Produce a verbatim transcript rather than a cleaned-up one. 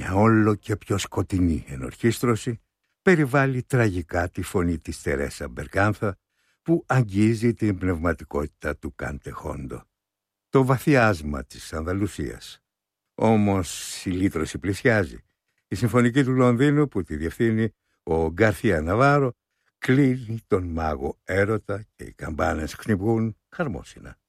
Μια όλο και πιο σκοτεινή ενορχήστρωση περιβάλλει τραγικά τη φωνή της Τερέσα Μπερκάνθα, που αγγίζει την πνευματικότητα του Κάντε Χόντο, το βαθύ άσμα της Ανδαλουσίας. Όμως η λύτρωση πλησιάζει. Η συμφωνική του Λονδίνου, που τη διευθύνει ο Γκαρθία Ναβάρο, κλείνει τον μάγο έρωτα και οι καμπάνες χτυπούν χαρμόσυνα.